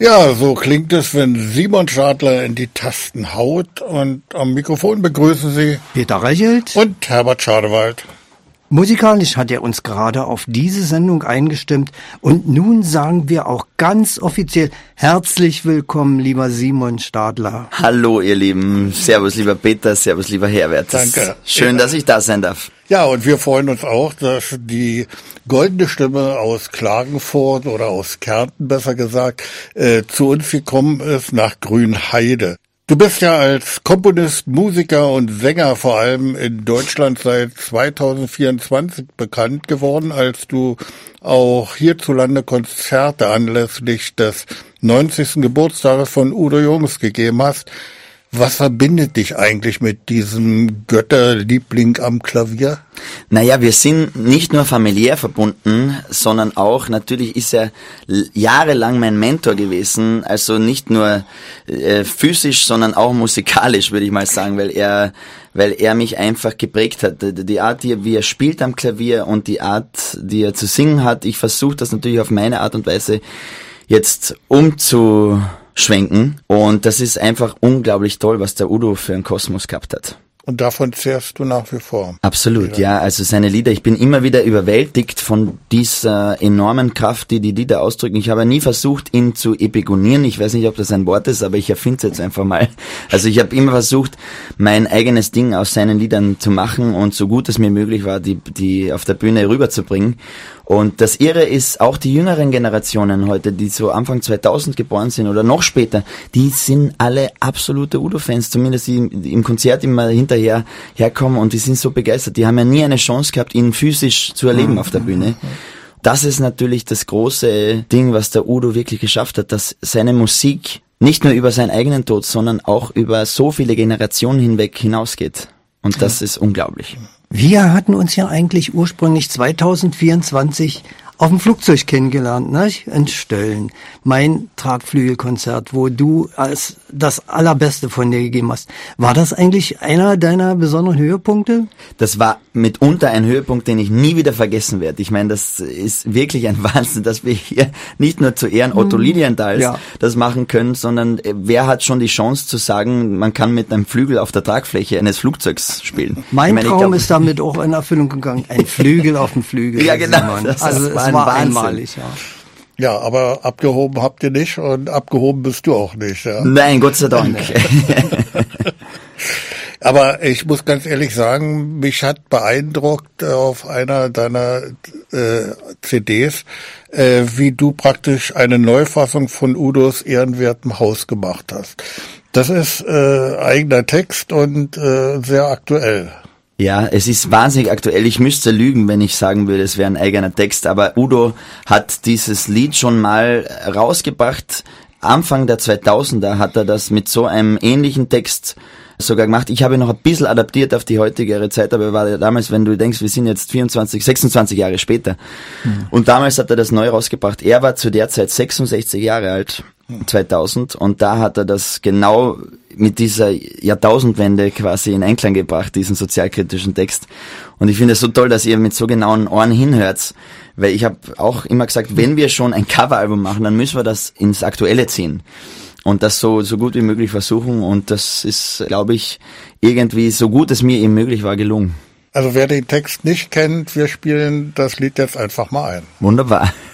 Ja, so klingt es, wenn Simon Stadler in die Tasten haut, und am Mikrofon begrüßen Sie Peter Reichelt und Herbert Schadewald. Musikalisch hat er uns gerade auf diese Sendung eingestimmt und nun sagen wir auch ganz offiziell herzlich willkommen, lieber Simon Stadler. Hallo ihr Lieben, servus lieber Peter, servus lieber Herbert. Danke. Schön, dass ich da sein darf. Ja, und wir freuen uns auch, dass die goldene Stimme aus Klagenfurt oder aus Kärnten besser gesagt zu uns gekommen ist nach Grünheide. Du bist ja als Komponist, Musiker und Sänger vor allem in Deutschland seit 2024 bekannt geworden, als du auch hierzulande Konzerte anlässlich des 90. Geburtstages von Udo Jürgens gegeben hast. Was verbindet dich eigentlich mit diesem Götterliebling am Klavier? Naja, wir sind nicht nur familiär verbunden, sondern auch, natürlich ist er jahrelang mein Mentor gewesen, also nicht nur physisch, sondern auch musikalisch, würde ich mal sagen, weil er mich einfach geprägt hat. Die Art, wie er spielt am Klavier und die Art, die er zu singen hat, ich versuche das natürlich auf meine Art und Weise jetzt umzuschwenken, und das ist einfach unglaublich toll, was der Udo für einen Kosmos gehabt hat. Und davon zehrst du nach wie vor? Absolut, ja. Also seine Lieder, ich bin immer wieder überwältigt von dieser enormen Kraft, die Lieder ausdrücken. Ich habe nie versucht, ihn zu epigonieren. Ich weiß nicht, ob das ein Wort ist, aber ich erfinde es jetzt einfach mal. Also ich habe immer versucht, mein eigenes Ding aus seinen Liedern zu machen und so gut es mir möglich war, die auf der Bühne rüberzubringen. Und das Irre ist, auch die jüngeren Generationen heute, die so Anfang 2000 geboren sind oder noch später, die sind alle absolute Udo-Fans, zumindest die im Konzert immer hinterher herkommen, und die sind so begeistert. Die haben ja nie eine Chance gehabt, ihn physisch zu erleben auf der Bühne. Das ist natürlich das große Ding, was der Udo wirklich geschafft hat, dass seine Musik nicht nur über seinen eigenen Tod, sondern auch über so viele Generationen hinweg hinausgeht. Und das ist unglaublich. Wir hatten uns ja eigentlich ursprünglich 2024 auf dem Flugzeug kennengelernt, ne? In Stölln. Mein Tragflügelkonzert, wo du als das Allerbeste von dir gegeben hast. War das eigentlich einer deiner besonderen Höhepunkte? Das war mitunter ein Höhepunkt, den ich nie wieder vergessen werde. Ich meine, das ist wirklich ein Wahnsinn, dass wir hier nicht nur zu Ehren Otto Lilienthal's das machen können, sondern wer hat schon die Chance zu sagen, man kann mit einem Flügel auf der Tragfläche eines Flugzeugs spielen. Mein Traum ist damit auch in Erfüllung gegangen. Ein Flügel auf dem Flügel. Ja, genau. Das war einmalig, ja. Ja, aber abgehoben habt ihr nicht und abgehoben bist du auch nicht. Ja? Nein, Gott sei Dank. Aber ich muss ganz ehrlich sagen, mich hat beeindruckt auf einer deiner CDs, wie du praktisch eine Neufassung von Udos Ehrenwertem Haus gemacht hast. Das ist eigener Text und sehr aktuell. Ja, es ist wahnsinnig aktuell. Ich müsste lügen, wenn ich sagen würde, es wäre ein eigener Text. Aber Udo hat dieses Lied schon mal rausgebracht. Anfang der 2000er hat er das mit so einem ähnlichen Text sogar gemacht. Ich habe noch ein bisschen adaptiert auf die heutigere Zeit, aber war damals, wenn du denkst, wir sind jetzt 26 Jahre später. Und damals hat er das neu rausgebracht. Er war zu der Zeit 66 Jahre alt, 2000, und da hat er das genau mit dieser Jahrtausendwende quasi in Einklang gebracht, diesen sozialkritischen Text. Und ich finde es so toll, dass ihr mit so genauen Ohren hinhört, weil ich habe auch immer gesagt, wenn wir schon ein Coveralbum machen, dann müssen wir das ins Aktuelle ziehen und das so gut wie möglich versuchen, und das ist, glaube ich, irgendwie so gut es mir eben möglich war, gelungen. Also wer den Text nicht kennt, wir spielen das Lied jetzt einfach mal ein. Wunderbar.